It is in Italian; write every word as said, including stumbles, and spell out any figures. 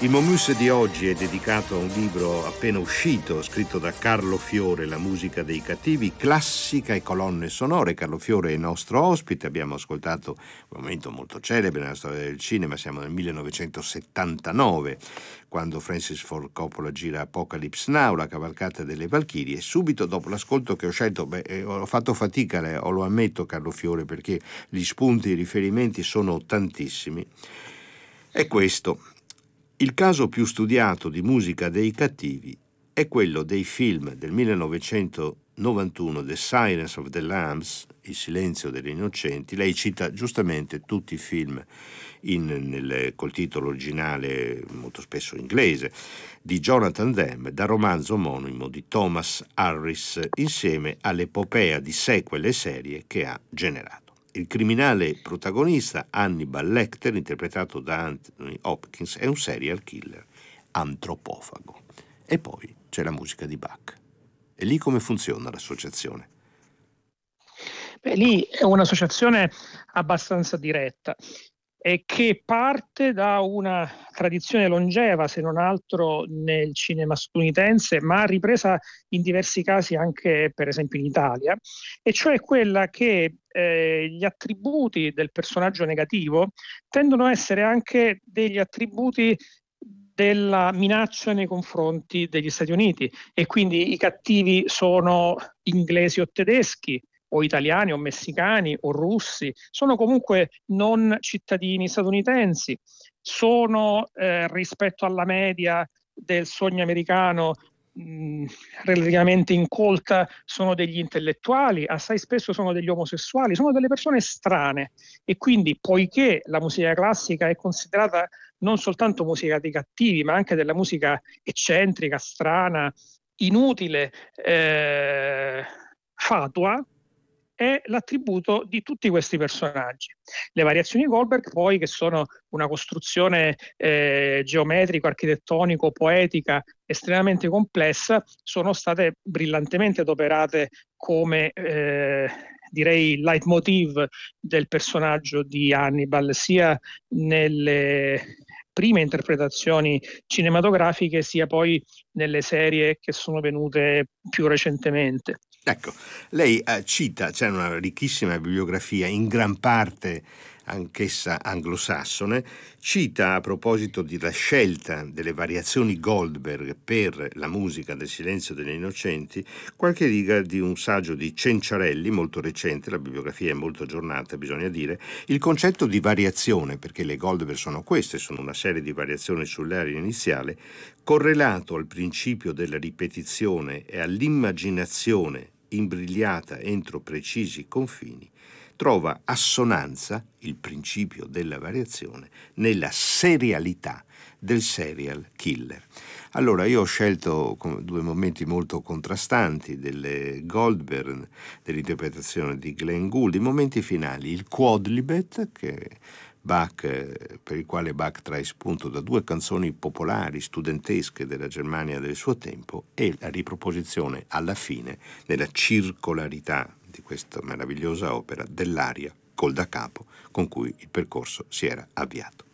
Il Momus di oggi è dedicato a un libro appena uscito, scritto da Carlo Fiore, La musica dei cattivi, classica e colonne sonore. Carlo Fiore è il nostro ospite, abbiamo ascoltato un momento molto celebre nella storia del cinema, siamo nel millenovecentosettantanove, quando Francis Ford Coppola gira Apocalypse Now, la cavalcata delle Valchirie. Subito dopo l'ascolto che ho scelto, beh, ho fatto fatica, o lo ammetto Carlo Fiore, perché gli spunti, i riferimenti sono tantissimi. È questo. Il caso più studiato di musica dei cattivi è quello dei film del millenovecentonovantuno, The Silence of the Lambs, Il silenzio degli innocenti. Lei cita giustamente tutti i film in, nel, col titolo originale, molto spesso inglese, di Jonathan Demme, dal romanzo omonimo di Thomas Harris, insieme all'epopea di sequel e serie che ha generato. Il criminale protagonista, Hannibal Lecter, interpretato da Anthony Hopkins, è un serial killer antropofago. E poi c'è la musica di Bach. E lì come funziona l'associazione? Beh, lì è un'associazione abbastanza diretta e che parte da una tradizione longeva, se non altro nel cinema statunitense, ma ripresa in diversi casi anche per esempio in Italia, e cioè quella che eh, gli attributi del personaggio negativo tendono a essere anche degli attributi della minaccia nei confronti degli Stati Uniti, e quindi i cattivi sono inglesi o tedeschi, o italiani o messicani o russi, sono comunque non cittadini statunitensi, sono eh, rispetto alla media del sogno americano mh, relativamente incolta, sono degli intellettuali, assai spesso sono degli omosessuali, sono delle persone strane, e quindi poiché la musica classica è considerata non soltanto musica dei cattivi, ma anche della musica eccentrica, strana, inutile, eh, fatua, è l'attributo di tutti questi personaggi. Le variazioni Goldberg poi, che sono una costruzione eh, geometrico, architettonico, poetica estremamente complessa, sono state brillantemente adoperate come eh, direi leitmotiv del personaggio di Hannibal, sia nelle prime interpretazioni cinematografiche sia poi nelle serie che sono venute più recentemente. Ecco, lei eh, cita, c'è una ricchissima bibliografia, in gran parte anch'essa anglosassone, cita a proposito della scelta delle variazioni Goldberg per la musica del Silenzio degli Innocenti, qualche riga di un saggio di Cenciarelli, molto recente, la bibliografia è molto aggiornata, bisogna dire, il concetto di variazione, perché le Goldberg sono queste, sono una serie di variazioni sull'aria iniziale, correlato al principio della ripetizione e all'immaginazione imbrigliata entro precisi confini, trova assonanza, il principio della variazione, nella serialità del serial killer. Allora io ho scelto due momenti molto contrastanti delle Goldberg, dell'interpretazione di Glenn Gould, i momenti finali, il Quodlibet, che Bach, per il quale Bach trae spunto da due canzoni popolari studentesche della Germania del suo tempo, e la riproposizione alla fine nella circolarità di questa meravigliosa opera dell'aria col da capo con cui il percorso si era avviato.